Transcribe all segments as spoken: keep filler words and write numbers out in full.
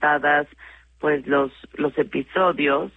portadas pues los los episodios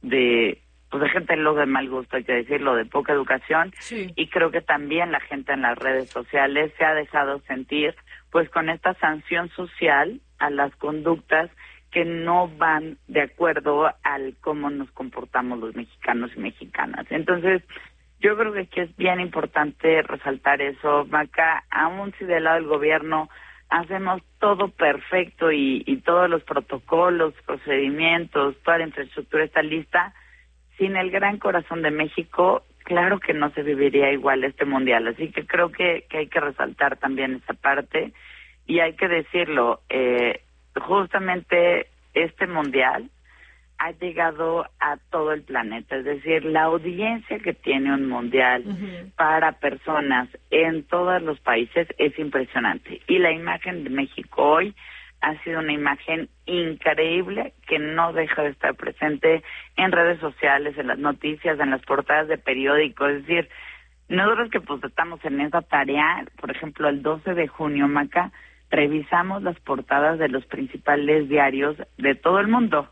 de pues de gente luego de mal gusto, hay que decirlo, de poca educación, sí. Y creo que también la gente en las redes sociales se ha dejado sentir pues con esta sanción social a las conductas que no van de acuerdo al cómo nos comportamos los mexicanos y mexicanas. Entonces, yo creo que aquí es bien importante resaltar eso, Maca, aún si del lado del gobierno hacemos todo perfecto y, y todos los protocolos, procedimientos, toda la infraestructura está lista, sin el gran corazón de México, claro que no se viviría igual este mundial. Así que creo que, que hay que resaltar también esa parte y hay que decirlo, eh, justamente este mundial ha llegado a todo el planeta, es decir, la audiencia que tiene un mundial uh-huh. para personas en todos los países es impresionante. Y la imagen de México hoy ha sido una imagen increíble que no deja de estar presente en redes sociales, en las noticias, en las portadas de periódicos. Es decir, nosotros que pues estamos en esa tarea, por ejemplo, el doce de junio, Maca, revisamos las portadas de los principales diarios de todo el mundo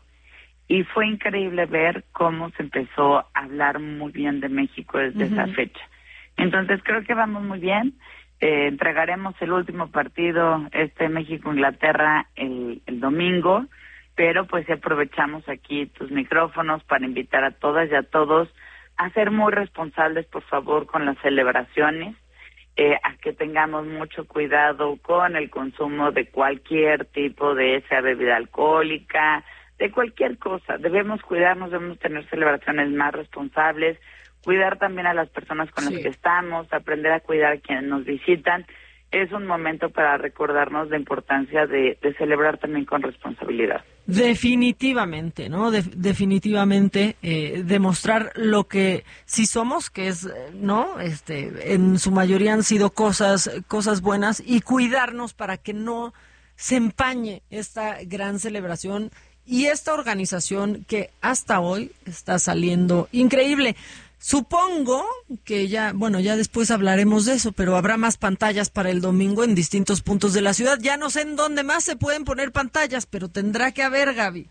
y fue increíble ver cómo se empezó a hablar muy bien de México desde uh-huh. esa fecha. Entonces creo que vamos muy bien. Eh, entregaremos el último partido, este México-Inglaterra, el, el domingo, pero pues aprovechamos aquí tus micrófonos para invitar a todas y a todos a ser muy responsables, por favor, con las celebraciones. Eh, a que tengamos mucho cuidado con el consumo de cualquier tipo de esa bebida alcohólica, de cualquier cosa. Debemos cuidarnos, debemos tener celebraciones más responsables, cuidar también a las personas con sí. las que estamos, aprender a cuidar a quienes nos visitan. Es un momento para recordarnos la importancia de, de celebrar también con responsabilidad. Definitivamente, ¿no? De, definitivamente eh, demostrar lo que sí somos, que es, ¿no? Este, en su mayoría han sido cosas, cosas buenas y cuidarnos para que no se empañe esta gran celebración y esta organización que hasta hoy está saliendo increíble. Supongo que ya, bueno, ya después hablaremos de eso, pero habrá más pantallas para el domingo en distintos puntos de la ciudad. Ya no sé en dónde más se pueden poner pantallas, pero tendrá que haber, Gaby.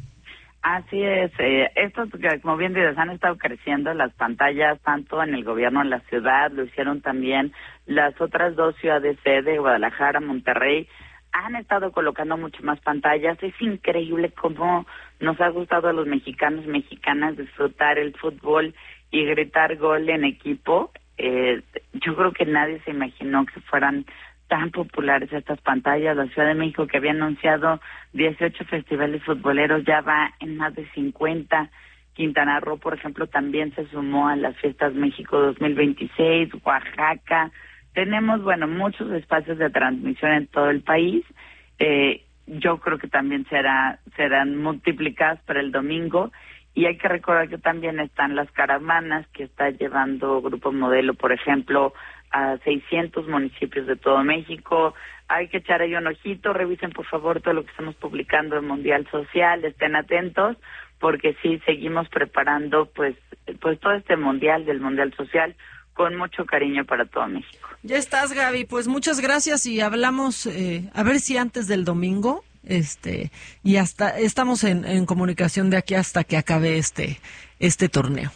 Así es. Eh, estos, como bien dices, han estado creciendo las pantallas, tanto en el gobierno en la ciudad, lo hicieron también las otras dos ciudades sede, Guadalajara, Monterrey, han estado colocando mucho más pantallas. Es increíble cómo nos ha gustado a los mexicanos y mexicanas disfrutar el fútbol y gritar gol en equipo. Eh, yo creo que nadie se imaginó que fueran tan populares estas pantallas. La Ciudad de México, que había anunciado dieciocho festivales futboleros, ya va en más de cincuenta. Quintana Roo, por ejemplo, también se sumó a las Fiestas México dos mil veintiséis, Oaxaca. Tenemos, bueno, muchos espacios de transmisión en todo el país. Eh, yo creo que también será serán multiplicadas para el domingo. Y hay que recordar que también están las caravanas que está llevando Grupo Modelo, por ejemplo, a seiscientos municipios de todo México. Hay que echar ahí un ojito, revisen por favor todo lo que estamos publicando en Mundial Social, estén atentos, porque sí, seguimos preparando pues, pues todo este Mundial del Mundial Social con mucho cariño para todo México. Ya estás, Gaby, pues muchas gracias y hablamos, eh, a ver si antes del domingo. Este y hasta estamos en, en comunicación de aquí hasta que acabe este este torneo.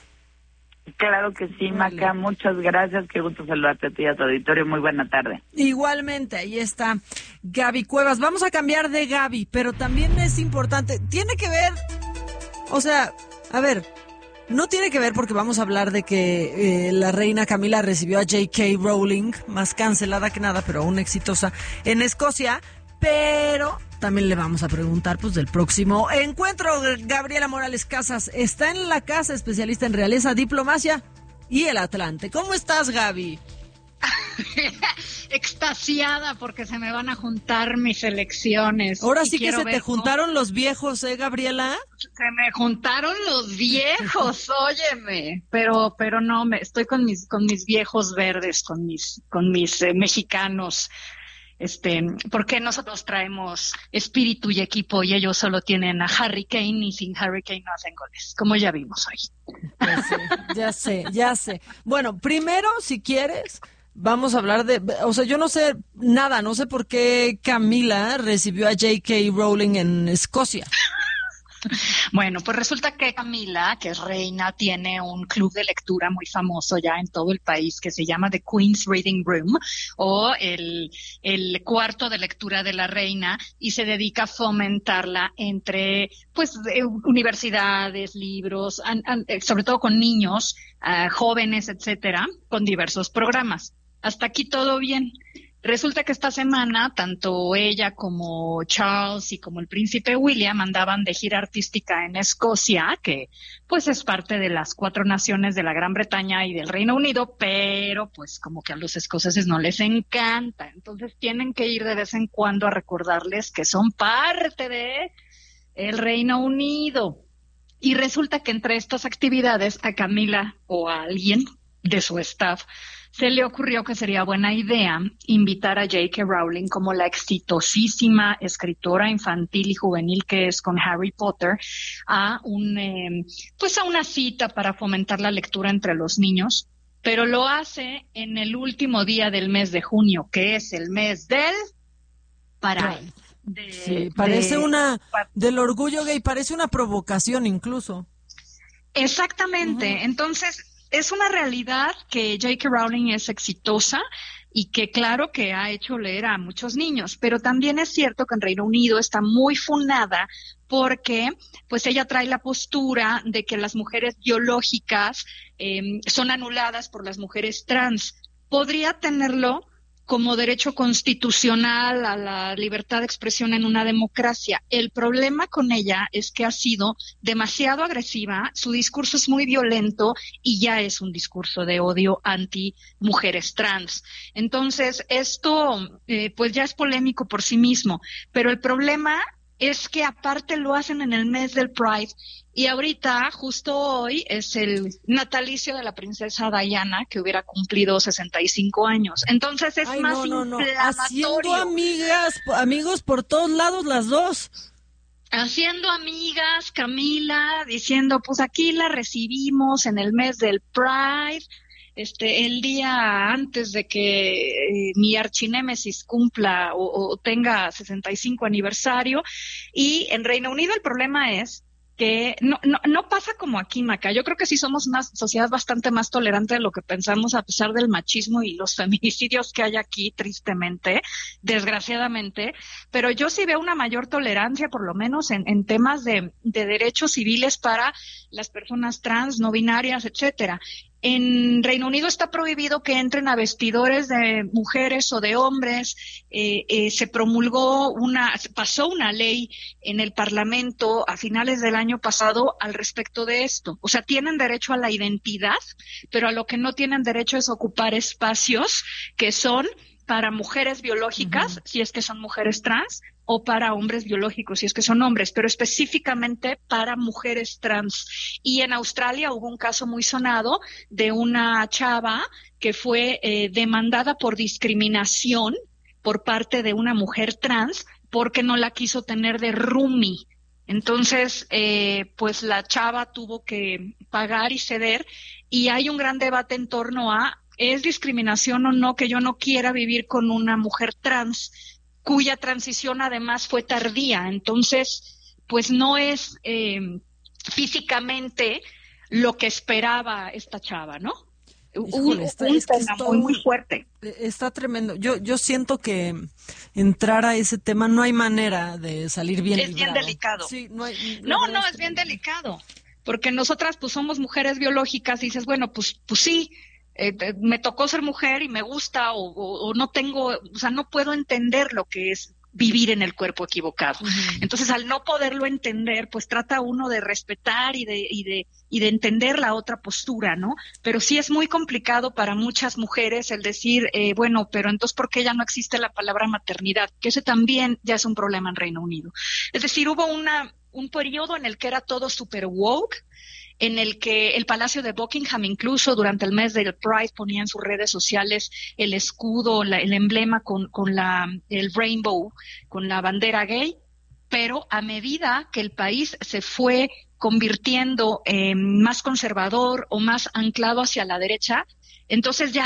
Claro que sí, vale. Maca, muchas gracias, qué gusto saludarte a ti y a tu auditorio, muy buena tarde. Igualmente, ahí está Gaby Cuevas. Vamos a cambiar de Gaby, pero también es importante, tiene que ver, o sea, a ver, no tiene que ver porque vamos a hablar de que eh, la reina Camila recibió a J K Rowling, más cancelada que nada, pero aún exitosa, en Escocia, pero también le vamos a preguntar pues del próximo encuentro. Gabriela Morales Casas está en la casa, especialista en realeza, diplomacia y el Atlante. ¿Cómo estás, Gaby? Extasiada porque se me van a juntar mis elecciones. Ahora sí que se te juntaron cómo... los viejos, ¿eh, Gabriela? Se me juntaron los viejos, óyeme. Pero, pero no, me estoy con mis, con mis viejos verdes, con mis, con mis eh, mexicanos. Este, porque nosotros traemos espíritu y equipo y ellos solo tienen a Harry Kane y sin Harry Kane no hacen goles, como ya vimos hoy. Ya sé, ya sé, ya sé. Bueno, primero, si quieres, vamos a hablar de, o sea, yo no sé nada, no sé por qué Camila recibió a J K. Rowling en Escocia. Bueno, pues resulta que Camila, que es reina, tiene un club de lectura muy famoso ya en todo el país que se llama The Queen's Reading Room, o el, el cuarto de lectura de la reina, y se dedica a fomentarla entre pues eh, universidades, libros, an, an, eh, sobre todo con niños, uh, jóvenes, etcétera, con diversos programas. Hasta aquí todo bien. Resulta que esta semana, tanto ella como Charles y como el príncipe William andaban de gira artística en Escocia, que pues es parte de las cuatro naciones de la Gran Bretaña y del Reino Unido, pero pues como que a los escoceses no les encanta. Entonces tienen que ir de vez en cuando a recordarles que son parte de el Reino Unido. Y resulta que entre estas actividades a Camila o a alguien de su staff se le ocurrió que sería buena idea invitar a J K. Rowling, como la exitosísima escritora infantil y juvenil que es con Harry Potter, a un eh, pues a una cita para fomentar la lectura entre los niños, pero lo hace en el último día del mes de junio, que es el mes del Pride. De, sí, parece de, una del orgullo gay, parece una provocación incluso. Exactamente, uh-huh. Entonces es una realidad que J K. Rowling es exitosa y que claro que ha hecho leer a muchos niños, pero también es cierto que en Reino Unido está muy funada porque pues ella trae la postura de que las mujeres biológicas eh, son anuladas por las mujeres trans. Podría tenerlo como derecho constitucional a la libertad de expresión en una democracia. El problema con ella es que ha sido demasiado agresiva, su discurso es muy violento y ya es un discurso de odio anti mujeres trans. Entonces, esto eh, pues ya es polémico por sí mismo, pero el problema es que aparte lo hacen en el mes del Pride. Y ahorita, justo hoy, es el natalicio de la princesa Diana, que hubiera cumplido sesenta y cinco años. Entonces es Ay, más no, no, no. inflamatorio. Haciendo amigas, amigos por todos lados las dos. Haciendo amigas, Camila, diciendo, pues aquí la recibimos en el mes del Pride, este, el día antes de que eh, mi archinémesis cumpla o, o tenga sesenta y cinco aniversario. Y en Reino Unido el problema es que no, no, no pasa como aquí, Maca. Yo creo que sí somos una sociedad bastante más tolerante de lo que pensamos, a pesar del machismo y los feminicidios que hay aquí, tristemente, desgraciadamente. Pero yo sí veo una mayor tolerancia, por lo menos en, en temas de, de derechos civiles para las personas trans, no binarias, etcétera. En Reino Unido está prohibido que entren a vestidores de mujeres o de hombres. Eh, eh, se promulgó una, pasó una ley en el Parlamento a finales del año pasado al respecto de esto. O sea, tienen derecho a la identidad, pero a lo que no tienen derecho es ocupar espacios que son para mujeres biológicas, uh-huh. si es que son mujeres trans, o para hombres biológicos, si es que son hombres, pero específicamente para mujeres trans. Y en Australia hubo un caso muy sonado de una chava que fue eh, demandada por discriminación por parte de una mujer trans porque no la quiso tener de roomie. Entonces, eh, pues la chava tuvo que pagar y ceder, y hay un gran debate en torno a ¿es discriminación o no que yo no quiera vivir con una mujer trans cuya transición además fue tardía? Entonces, pues no es eh, físicamente lo que esperaba esta chava, ¿no? Híjole, un, está, un es que tema está muy, muy fuerte. Está tremendo. Yo yo siento que entrar a ese tema no hay manera de salir bien Es librado. bien delicado. Sí, no, hay, no, no, es bien delicado. Porque nosotras pues somos mujeres biológicas y dices, bueno, pues, pues sí, Eh, me tocó ser mujer y me gusta o, o, o no tengo, o sea, no puedo entender lo que es vivir en el cuerpo equivocado. Uh-huh. Entonces, al no poderlo entender, pues trata uno de respetar y de, y de, y de entender la otra postura, ¿no? Pero sí es muy complicado para muchas mujeres el decir, eh, bueno, pero entonces, ¿por qué ya no existe la palabra maternidad? Que ese también ya es un problema en Reino Unido. Es decir, hubo una, un periodo en el que era todo super woke, en el que el Palacio de Buckingham incluso durante el mes del Pride ponía en sus redes sociales el escudo, la, el emblema con, con la, el rainbow, con la bandera gay, pero a medida que el país se fue convirtiendo en más conservador o más anclado hacia la derecha, entonces ya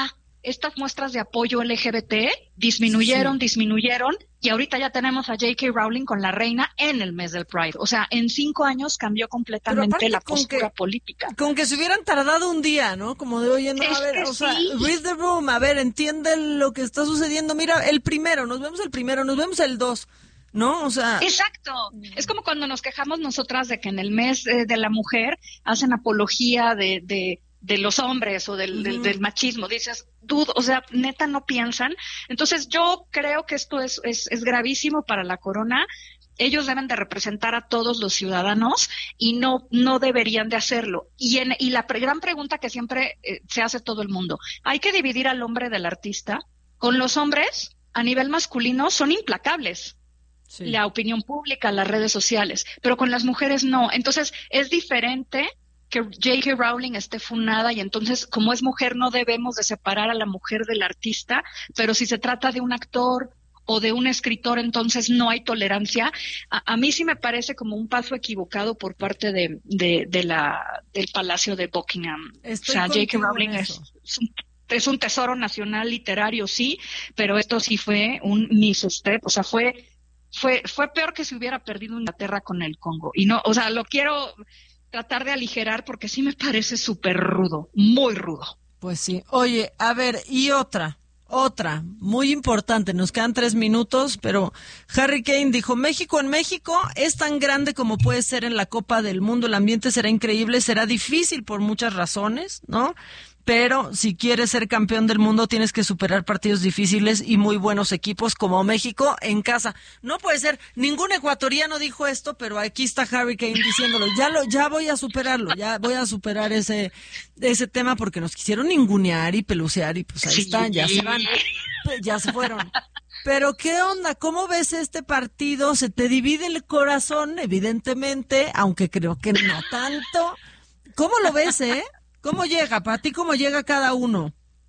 estas muestras de apoyo L G B T disminuyeron, sí. disminuyeron, y ahorita ya tenemos a J K Rowling con la reina en el mes del Pride. O sea, en cinco años cambió completamente la postura que, política. Con que se hubieran tardado un día, ¿no? Como de, oye, no, a ver, o sea, sí. read the room, a ver, entiende lo que está sucediendo. Mira, el primero, nos vemos el primero, nos vemos el dos. ¿No? O sea... Exacto. Es como cuando nos quejamos nosotras de que en el mes eh, de la mujer hacen apología de, de, de los hombres o del, uh-huh. del, del machismo. Dices, dude, o sea, neta no piensan. Entonces yo creo que esto es, es, es gravísimo para la corona. Ellos deben de representar a todos los ciudadanos y no, no deberían de hacerlo. Y, en, y la pre- gran pregunta que siempre eh, se hace todo el mundo, ¿hay que dividir al hombre del artista? Con los hombres, a nivel masculino, son implacables. Sí. La opinión pública, las redes sociales, pero con las mujeres no. Entonces es diferente que J K Rowling esté funada y entonces como es mujer no debemos de separar a la mujer del artista, pero si se trata de un actor o de un escritor, entonces no hay tolerancia. A, a mí sí me parece como un paso equivocado por parte de, de, de la del Palacio de Buckingham. Estoy o sea, J K Rowling es, es un es un tesoro nacional literario, sí, pero esto sí fue un misstep, o sea, fue Fue, fue peor que si hubiera perdido Inglaterra con el Congo. Y no, o sea, lo quiero tratar de aligerar porque sí me parece súper rudo, muy rudo. Pues sí. Oye, a ver, y otra, otra, muy importante, nos quedan tres minutos, pero Harry Kane dijo, México en México es tan grande como puede ser en la Copa del Mundo, el ambiente será increíble, será difícil por muchas razones, ¿no? Pero si quieres ser campeón del mundo tienes que superar partidos difíciles y muy buenos equipos como México en casa. No puede ser, ningún ecuatoriano dijo esto, pero aquí está Harry Kane diciéndolo. Ya lo, ya voy a superarlo, ya voy a superar ese, ese tema porque nos quisieron ningunear y pelucear y pues ahí están, ya se van, ya se fueron. Pero ¿qué onda? ¿Cómo ves este partido? Se te divide el corazón, evidentemente, aunque creo que no tanto. ¿Cómo lo ves, eh? ¿Cómo llega? ¿Para ti cómo llega cada uno?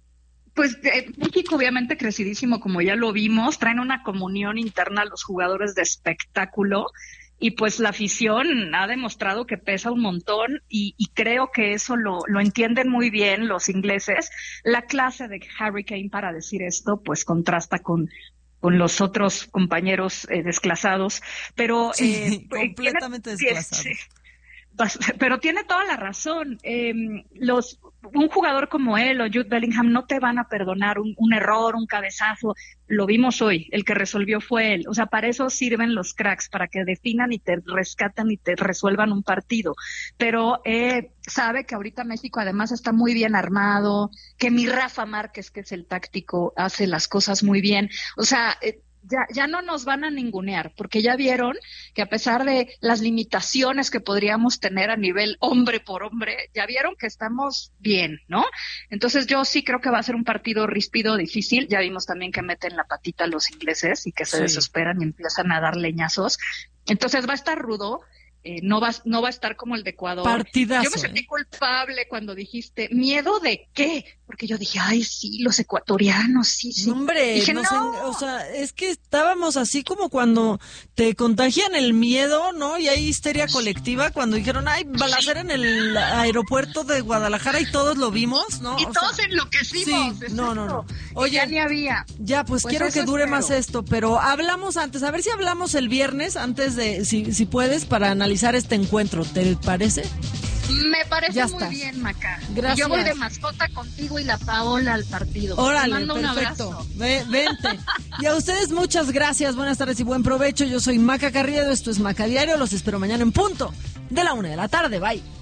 Pues eh, México obviamente crecidísimo, como ya lo vimos, traen una comunión interna a los jugadores de espectáculo y pues la afición ha demostrado que pesa un montón y, y creo que eso lo, lo entienden muy bien los ingleses. La clase de Harry Kane para decir esto pues contrasta con con los otros compañeros eh, desclasados, pero sí, eh, completamente tiene, desclasados. Sí, pero tiene toda la razón. Eh, los un jugador como él o Jude Bellingham no te van a perdonar un, un error, un cabezazo. Lo vimos hoy, el que resolvió fue él. O sea, para eso sirven los cracks, para que definan y te rescatan y te resuelvan un partido. Pero eh, sabe que ahorita México además está muy bien armado, que mi Rafa Márquez, que es el táctico, hace las cosas muy bien. O sea, eh, Ya, ya no nos van a ningunear, porque ya vieron que a pesar de las limitaciones que podríamos tener a nivel hombre por hombre, ya vieron que estamos bien, ¿no? Entonces yo sí creo que va a ser un partido ríspido, difícil. Ya vimos también que meten la patita a los ingleses y que se sí. desesperan y empiezan a dar leñazos. Entonces va a estar rudo. Eh, no va no va a estar como el de Ecuador. Partidazo, yo me sentí ¿eh? culpable cuando dijiste, ¿miedo de qué? Porque yo dije, ay, sí, los ecuatorianos, sí, sí. Hombre, dije, no, no. sé, o sea, es que estábamos así como cuando te contagian el miedo, ¿no? Y hay histeria colectiva cuando dijeron, ay, balacera en el aeropuerto de Guadalajara y todos lo vimos, ¿no? Y o todos sea, enloquecimos. Sí, no, no, no. Oye, ya ni había. Ya, pues, pues quiero que dure espero. más esto, pero hablamos antes, a ver si hablamos el viernes, antes de, si, si puedes, para analizar este encuentro, ¿te parece? Me parece ya muy estás. bien, Maca. Gracias. Yo voy de mascota contigo y la Paola al partido. Órale, perfecto. Ve, vente. Y a ustedes muchas gracias, buenas tardes y buen provecho. Yo soy Maca Carriedo, esto es Maca Diario. Los espero mañana en punto de la una de la tarde. Bye.